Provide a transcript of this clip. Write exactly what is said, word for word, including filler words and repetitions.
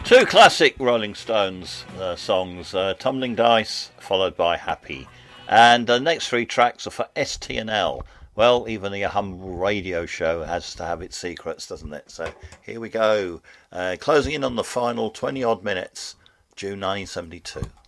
Two classic Rolling Stones uh, songs, uh, Tumbling Dice followed by Happy. And the next three tracks are for S T N L. Well, even the humble radio show has to have its secrets, doesn't it? So here we go. Uh, closing in on the final twenty odd minutes, June nineteen seventy-two.